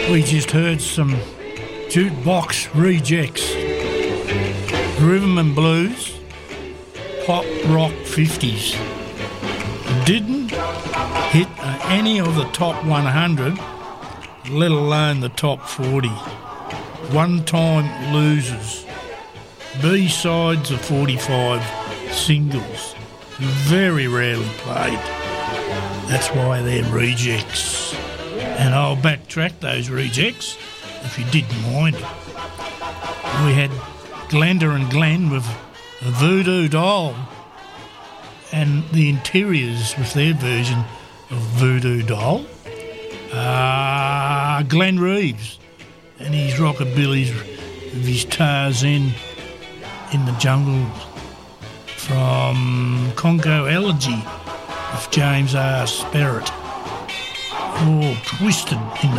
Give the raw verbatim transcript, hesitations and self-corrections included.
We just heard some jukebox rejects, rhythm and blues, pop rock fifties. Didn't hit any of the top one hundred, let alone the top forty. One-time losers. B-sides of forty-five singles. Very rarely played. That's why they're rejects. And I'll backtrack those rejects, if you didn't mind. We had Glenda and Glenn with Voodoo Doll, and the Interiors with their version of Voodoo Doll. Uh, Glenn Reeves and his rockabillys of his Tarzan in the Jungle from Congo Elegy of James R. Sperrit. Oh, Twisted in the